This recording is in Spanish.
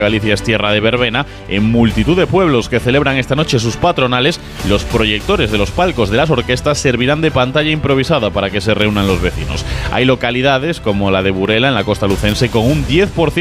Galicia es tierra de verbena. En multitud de pueblos que celebran esta noche sus patronales, los proyectores de los palcos de las orquestas servirán de pantalla improvisada para que se reúnan los vecinos. Hay localidades como la de Burela, en la costa lucense, con un 10%